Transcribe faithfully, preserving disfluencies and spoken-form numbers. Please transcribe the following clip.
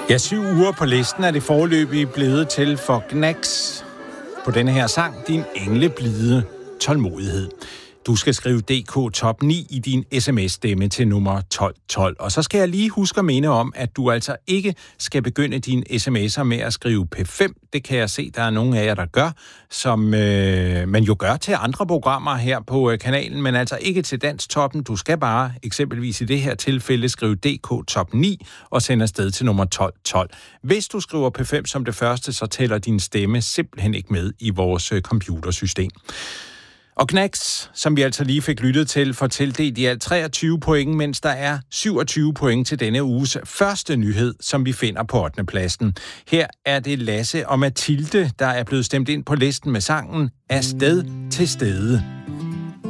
Ja, syv uger på listen er det foreløbig blevet til for Gnags på denne her sang, Din engleblide tålmodighed. Du skal skrive D K top ni i din sms-stemme til nummer tolv tolv. Og så skal jeg lige huske at minde om, at du altså ikke skal begynde dine sms'er med at skrive P fem. Det kan jeg se, der er nogle af jer, der gør, som øh, man jo gør til andre programmer her på øh, kanalen, men altså ikke til Dansktoppen. Du skal bare eksempelvis i det her tilfælde skrive D K top ni og sende afsted til nummer tolv tolv. Hvis du skriver P fem som det første, så tæller din stemme simpelthen ikke med i vores øh, computersystem. Og Gnags, som vi altså lige fik lyttet til, får tildelt i alt treogtyve point, mens der er syvogtyve point til denne uges første nyhed, som vi finder på ottende pladsen. Her er det Lasse og Mathilde, der er blevet stemt ind på listen med sangen Af sted til stede.